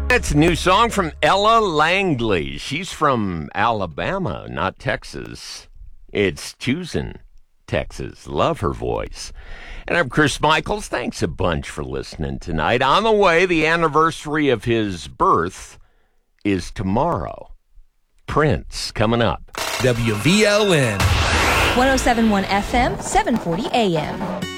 That's a new song from Ella Langley. She's from Alabama, not Texas. It's Choosing Texas. Love her voice. And I'm Chris Michaels. Thanks a bunch for listening tonight. On the way, the anniversary of his birth is tomorrow. Prince coming up. WVLN. 107.1 FM, 740 AM.